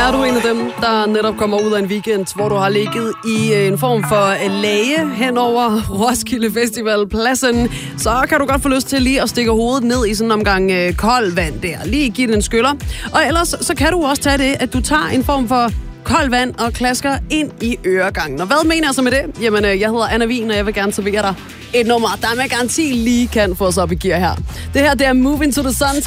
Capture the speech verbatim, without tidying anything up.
Er du en af dem, der netop kommer ud af en weekend, hvor du har ligget i en form for lage hen over Roskilde Festivalpladsen, så kan du godt få lyst til lige at stikke hovedet ned i sådan en omgang øh, kold vand der. Lige give den en skyller. Og ellers så kan du også tage det, at du tager en form for koldt vand og klasker ind i øregangen. Og hvad mener jeg så med det? Jamen, jeg hedder Anna Wien, og jeg vil gerne servere dig et nummer, der med garanti lige kan få os op i gear her. Det her, det er Moving to the Sun.